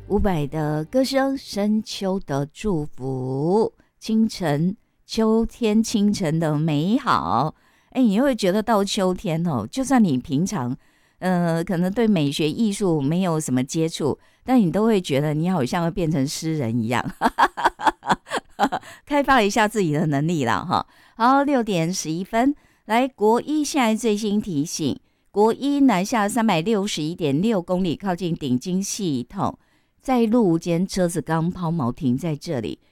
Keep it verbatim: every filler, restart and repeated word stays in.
伍佰的歌声，深秋的祝福，清晨秋天清晨的美好。哎，你会觉得到秋天哦，就算你平常呃可能对美学艺术没有什么接触，但你都会觉得你好像会变成诗人一样，开发一下自己的能力了哈。好，六点十一分，来国一现在最新提醒，国一南下三百六十一点六公里，靠近顶金系统。在路间车子刚抛锚停在这里，